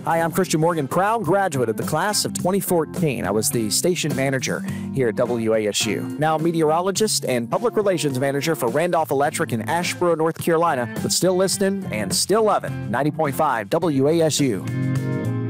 Hi, I'm Christian Morgan, proud graduate of the class of 2014. I was the station manager here at WASU. Now meteorologist and public relations manager for Randolph Electric in Asheboro, North Carolina, but still listening and still loving 90.5 WASU.